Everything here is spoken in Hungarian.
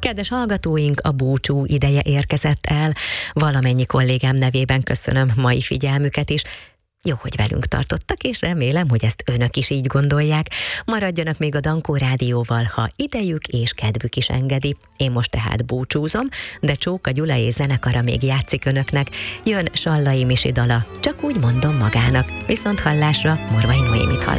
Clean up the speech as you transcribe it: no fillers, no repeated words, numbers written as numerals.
Kedves hallgatóink, a búcsú ideje érkezett el. Valamennyi kollégám nevében köszönöm mai figyelmüket is. Jó, hogy velünk tartottak, és remélem, hogy ezt önök is így gondolják. Maradjanak még a Dankó Rádióval, ha idejük és kedvük is engedi. Én most tehát búcsúzom, de Csóka Gyula és zenekara még játszik önöknek. Jön Sallai Misi dala, csak úgy mondom magának. Viszont hallásra, Morvai Noémit hallott.